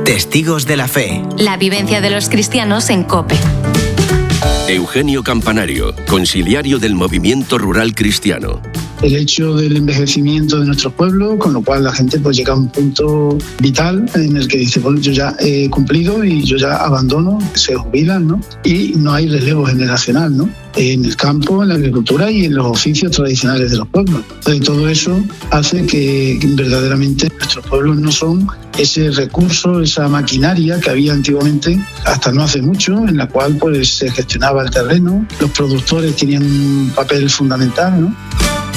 Testigos de la Fe. La vivencia de los cristianos en COPE. Eugenio Campanario, conciliario del Movimiento Rural Cristiano. El hecho del envejecimiento de nuestros pueblos, con lo cual la gente pues llega a un punto vital en el que dice, bueno, yo ya he cumplido y yo ya abandono, se jubilan, ¿no? Y no hay relevo generacional, ¿no? En el campo, en la agricultura y en los oficios tradicionales de los pueblos. Entonces, todo eso hace que verdaderamente nuestros pueblos no son ese recurso, esa maquinaria que había antiguamente, hasta no hace mucho, en la cual pues se gestionaba el terreno, los productores tenían un papel fundamental, ¿no?